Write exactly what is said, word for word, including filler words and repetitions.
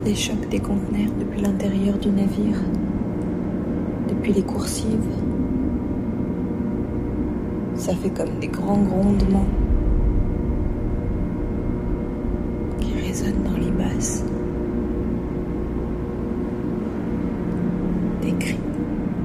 des chocs des conteneurs depuis l'intérieur du navire, depuis les coursives. Ça fait comme des grands grondements qui résonnent dans les basses.